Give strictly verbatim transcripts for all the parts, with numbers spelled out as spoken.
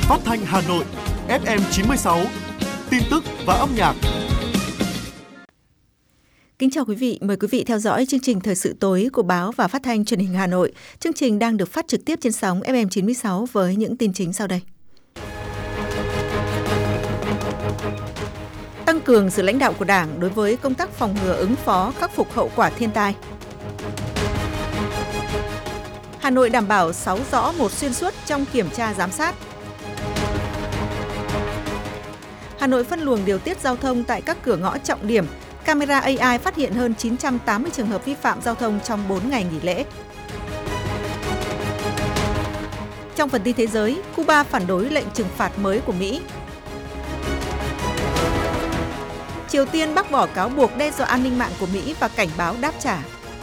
Phát thanh Hà Nội ép em chín mươi sáu, tin tức và âm nhạc. Kính chào quý vị, mời quý vị theo dõi chương trình Thời sự tối của báo và Phát thanh Truyền hình Hà Nội. Chương trình đang được phát trực tiếp trên sóng ép em chín mươi sáu với những tin chính sau đây. Tăng cường sự lãnh đạo của Đảng đối với công tác phòng ngừa ứng phó, khắc phục hậu quả thiên tai. Hà Nội đảm bảo sáu rõ một xuyên suốt trong kiểm tra giám sát. Hà Nội phân luồng điều tiết giao thông tại các cửa ngõ trọng điểm. Camera a i phát hiện hơn chín trăm tám mươi trường hợp vi phạm giao thông trong bốn ngày nghỉ lễ. Trong phần tin thế giới, Cuba phản đối lệnh trừng phạt mới của Mỹ. Triều Tiên bác bỏ cáo buộc đe dọa an ninh mạng của Mỹ và cảnh báo đáp trả.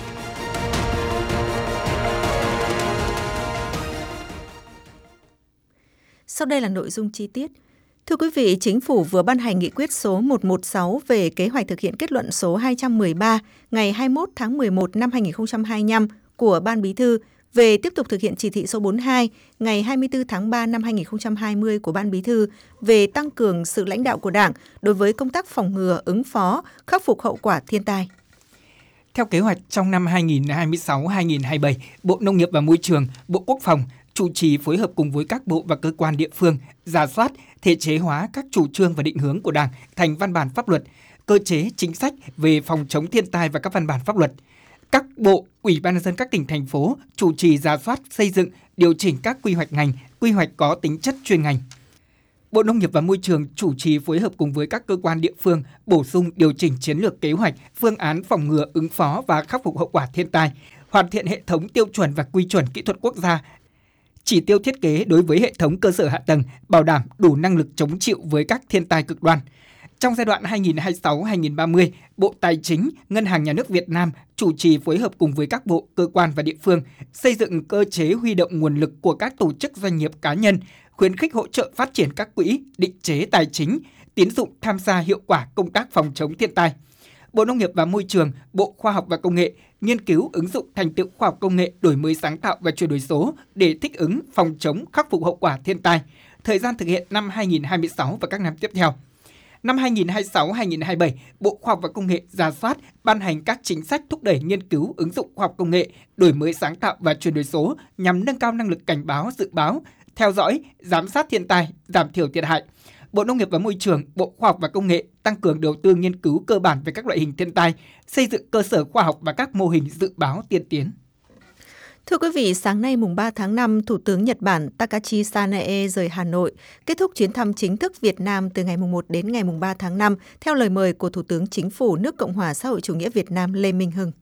Sau đây là nội dung chi tiết. Thưa quý vị, Chính phủ vừa ban hành nghị quyết số một trăm mười sáu về kế hoạch thực hiện kết luận số hai trăm mười ba ngày hai mươi mốt tháng mười một năm hai nghìn không trăm hai mươi lăm của Ban Bí thư về tiếp tục thực hiện chỉ thị số bốn mươi hai ngày hai mươi tư tháng ba năm hai nghìn không trăm hai mươi của Ban Bí thư về tăng cường sự lãnh đạo của Đảng đối với công tác phòng ngừa, ứng phó, khắc phục hậu quả thiên tai. Theo kế hoạch, trong năm hai nghìn không trăm hai mươi sáu đến hai nghìn không trăm hai mươi bảy, Bộ Nông nghiệp và Môi trường, Bộ Quốc phòng chủ trì phối hợp cùng với các bộ và cơ quan địa phương rà soát, thể chế hóa các chủ trương và định hướng của Đảng thành văn bản pháp luật, cơ chế chính sách về phòng chống thiên tai và các văn bản pháp luật. Các bộ, ủy ban nhân dân các tỉnh, thành phố chủ trì rà soát, xây dựng, điều chỉnh các quy hoạch ngành, quy hoạch có tính chất chuyên ngành. Bộ Nông nghiệp và Môi trường chủ trì phối hợp cùng với các cơ quan địa phương bổ sung điều chỉnh chiến lược, kế hoạch, phương án phòng ngừa, ứng phó và khắc phục hậu quả thiên tai, hoàn thiện hệ thống tiêu chuẩn và quy chuẩn kỹ thuật quốc gia, chỉ tiêu thiết kế đối với hệ thống cơ sở hạ tầng, bảo đảm đủ năng lực chống chịu với các thiên tai cực đoan. Trong giai đoạn hai nghìn không trăm hai mươi sáu đến hai nghìn không trăm ba mươi, Bộ Tài chính, Ngân hàng Nhà nước Việt Nam chủ trì phối hợp cùng với các bộ, cơ quan và địa phương xây dựng cơ chế huy động nguồn lực của các tổ chức, doanh nghiệp, cá nhân, khuyến khích hỗ trợ phát triển các quỹ, định chế tài chính, tín dụng tham gia hiệu quả công tác phòng chống thiên tai. Bộ Nông nghiệp và Môi trường, Bộ Khoa học và Công nghệ nghiên cứu ứng dụng thành tựu khoa học công nghệ, đổi mới sáng tạo và chuyển đổi số để thích ứng, phòng chống, khắc phục hậu quả thiên tai. Thời gian thực hiện năm hai nghìn không trăm hai mươi sáu và các năm tiếp theo. Năm hai nghìn không trăm hai mươi sáu đến hai nghìn không trăm hai mươi bảy, Bộ Khoa học và Công nghệ rà soát, ban hành các chính sách thúc đẩy nghiên cứu, ứng dụng khoa học công nghệ, đổi mới sáng tạo và chuyển đổi số nhằm nâng cao năng lực cảnh báo, dự báo, theo dõi, giám sát thiên tai, giảm thiểu thiệt hại. Bộ Nông nghiệp và Môi trường, Bộ Khoa học và Công nghệ tăng cường đầu tư nghiên cứu cơ bản về các loại hình thiên tai, xây dựng cơ sở khoa học và các mô hình dự báo tiên tiến. Thưa quý vị, sáng nay mùng ba tháng năm, Thủ tướng Nhật Bản Takashi Sanae rời Hà Nội, kết thúc chuyến thăm chính thức Việt Nam từ ngày mùng một đến ngày mùng ba tháng năm, theo lời mời của Thủ tướng Chính phủ nước Cộng hòa xã hội chủ nghĩa Việt Nam Lê Minh Hưng.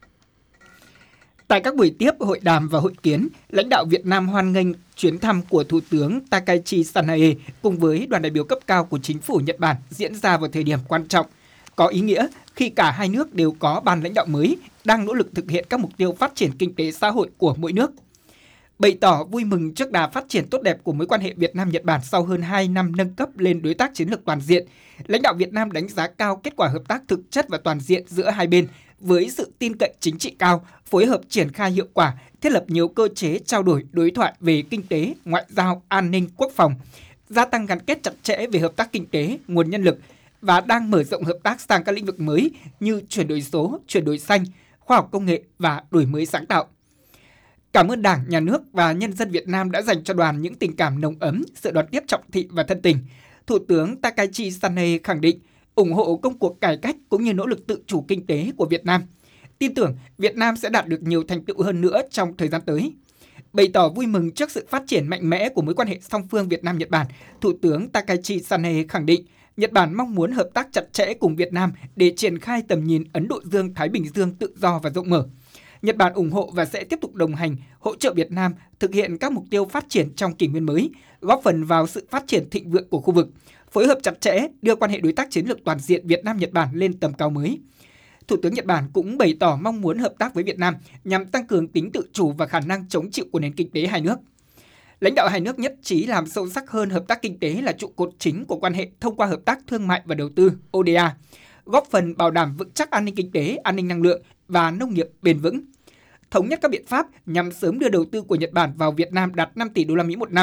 Tại các buổi tiếp, hội đàm và hội kiến, lãnh đạo Việt Nam hoan nghênh chuyến thăm của Thủ tướng Takashi Sanae cùng với đoàn đại biểu cấp cao của Chính phủ Nhật Bản diễn ra vào thời điểm quan trọng, có ý nghĩa khi cả hai nước đều có ban lãnh đạo mới đang nỗ lực thực hiện các mục tiêu phát triển kinh tế xã hội của mỗi nước. Bày tỏ vui mừng trước đà phát triển tốt đẹp của mối quan hệ Việt Nam-Nhật Bản sau hơn hai năm nâng cấp lên đối tác chiến lược toàn diện, lãnh đạo Việt Nam đánh giá cao kết quả hợp tác thực chất và toàn diện giữa hai bên với sự tin cậy chính trị cao, phối hợp triển khai hiệu quả, thiết lập nhiều cơ chế trao đổi đối thoại về kinh tế, ngoại giao, an ninh, quốc phòng, gia tăng gắn kết chặt chẽ về hợp tác kinh tế, nguồn nhân lực và đang mở rộng hợp tác sang các lĩnh vực mới như chuyển đổi số, chuyển đổi xanh, khoa học công nghệ và đổi mới sáng tạo. Cảm ơn Đảng, Nhà nước và nhân dân Việt Nam đã dành cho đoàn những tình cảm nồng ấm, sự đón tiếp trọng thị và thân tình. Thủ tướng Takashi Sanae khẳng định ủng hộ công cuộc cải cách cũng như nỗ lực tự chủ kinh tế của Việt Nam. Tin tưởng Việt Nam sẽ đạt được nhiều thành tựu hơn nữa trong thời gian tới. Bày tỏ vui mừng trước sự phát triển mạnh mẽ của mối quan hệ song phương Việt Nam-Nhật Bản, Thủ tướng Takashi Sanae khẳng định Nhật Bản mong muốn hợp tác chặt chẽ cùng Việt Nam để triển khai tầm nhìn Ấn Độ Dương-Thái Bình Dương tự do và rộng mở. Nhật Bản ủng hộ và sẽ tiếp tục đồng hành, hỗ trợ Việt Nam thực hiện các mục tiêu phát triển trong kỷ nguyên mới, góp phần vào sự phát triển thịnh vượng của khu vực, phối hợp chặt chẽ đưa quan hệ đối tác chiến lược toàn diện Việt Nam-Nhật Bản lên tầm cao mới. Thủ tướng Nhật Bản cũng bày tỏ mong muốn hợp tác với Việt Nam nhằm tăng cường tính tự chủ và khả năng chống chịu của nền kinh tế hai nước. Lãnh đạo hai nước nhất trí làm sâu sắc hơn hợp tác kinh tế là trụ cột chính của quan hệ thông qua hợp tác thương mại và đầu tư O D A, góp phần bảo đảm vững chắc an ninh kinh tế, an ninh năng lượng và nông nghiệp bền vững. Thống nhất các biện pháp nhằm sớm đưa đầu tư của Nhật Bản vào Việt Nam đạt năm tỷ đô la Mỹ một năm,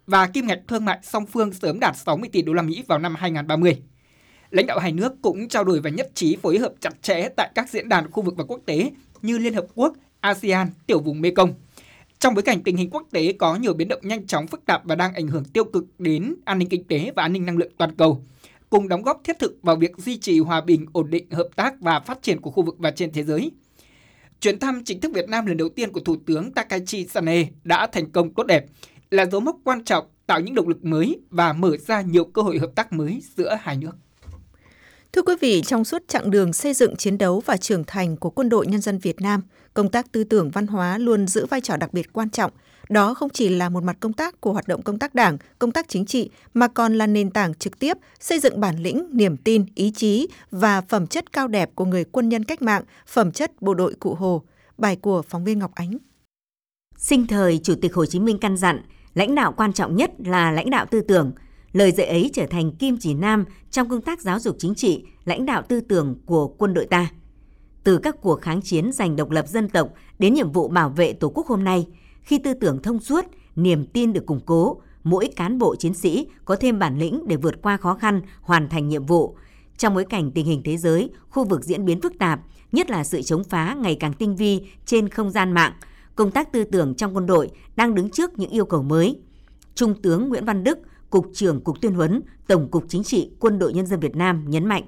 và kim ngạch thương mại song phương sớm đạt sáu mươi tỷ đô la Mỹ vào năm hai không ba không. Lãnh đạo hai nước cũng trao đổi và nhất trí phối hợp chặt chẽ tại các diễn đàn khu vực và quốc tế như Liên Hợp Quốc, a sê an, Tiểu vùng Mekong. Trong bối cảnh tình hình quốc tế có nhiều biến động nhanh chóng, phức tạp và đang ảnh hưởng tiêu cực đến an ninh kinh tế và an ninh năng lượng toàn cầu, cùng đóng góp thiết thực vào việc duy trì hòa bình, ổn định, hợp tác và phát triển của khu vực và trên thế giới. Chuyến thăm chính thức Việt Nam lần đầu tiên của Thủ tướng Takaichi Sanae đã thành công tốt đẹp, là dấu mốc quan trọng tạo những động lực mới và mở ra nhiều cơ hội hợp tác mới giữa hai nước. Thưa quý vị, trong suốt chặng đường xây dựng, chiến đấu và trưởng thành của Quân đội Nhân dân Việt Nam, công tác tư tưởng văn hóa luôn giữ vai trò đặc biệt quan trọng. Đó không chỉ là một mặt công tác của hoạt động công tác đảng, công tác chính trị, mà còn là nền tảng trực tiếp xây dựng bản lĩnh, niềm tin, ý chí và phẩm chất cao đẹp của người quân nhân cách mạng, phẩm chất bộ đội Cụ Hồ. Bài của phóng viên Ngọc Ánh. Sinh thời, Chủ tịch Hồ Chí Minh căn dặn, lãnh đạo quan trọng nhất là lãnh đạo tư tưởng. Lời dạy ấy trở thành kim chỉ nam trong công tác giáo dục chính trị, lãnh đạo tư tưởng của quân đội ta. Từ các cuộc kháng chiến giành độc lập dân tộc đến nhiệm vụ bảo vệ Tổ quốc hôm nay, khi tư tưởng thông suốt, niềm tin được củng cố, mỗi cán bộ chiến sĩ có thêm bản lĩnh để vượt qua khó khăn, hoàn thành nhiệm vụ. Trong bối cảnh tình hình thế giới, khu vực diễn biến phức tạp, nhất là sự chống phá ngày càng tinh vi trên không gian mạng, công tác tư tưởng trong quân đội đang đứng trước những yêu cầu mới. Trung tướng Nguyễn Văn Đức, Cục trưởng Cục Tuyên huấn, Tổng cục Chính trị Quân đội Nhân dân Việt Nam nhấn mạnh.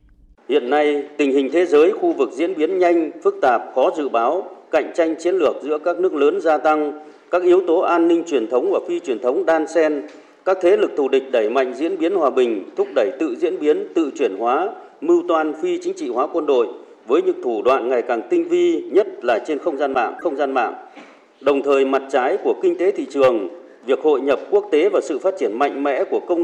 Hiện nay, tình hình thế giới khu vực diễn biến nhanh, phức tạp, khó dự báo, cạnh tranh chiến lược giữa các nước lớn gia tăng, các yếu tố an ninh truyền thống và phi truyền thống đan xen, các thế lực thù địch đẩy mạnh diễn biến hòa bình, thúc đẩy tự diễn biến, tự chuyển hóa, mưu toan phi chính trị hóa quân đội với những thủ đoạn ngày càng tinh vi, nhất là trên không gian mạng, không gian mạng. Đồng thời mặt trái của kinh tế thị trường, việc hội nhập quốc tế và sự phát triển mạnh mẽ của công